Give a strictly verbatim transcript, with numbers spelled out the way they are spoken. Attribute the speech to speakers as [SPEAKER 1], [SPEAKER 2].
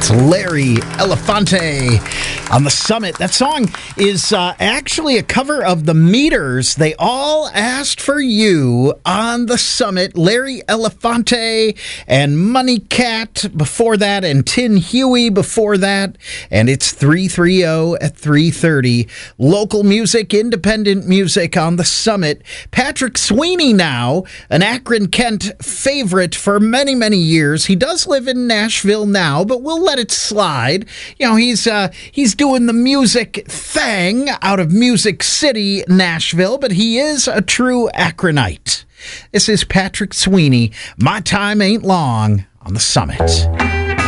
[SPEAKER 1] It's Larry Elefante on the Summit. That song is uh, actually a cover of the Meters. They all asked for you on the Summit. Larry Elefante and Money Cat before that, and Tin Huey before that. And it's three thirty at three thirty. Local music, independent music on the Summit. Patrick Sweeney now, an Akron, Kent favorite for many, many years. He does live in Nashville now, but we'll let it slide. You know, he's uh, he's doing the music thing out of Music City, Nashville, but he is a true Akronite. This is Patrick Sweeney. My Time Ain't Long on the Summit.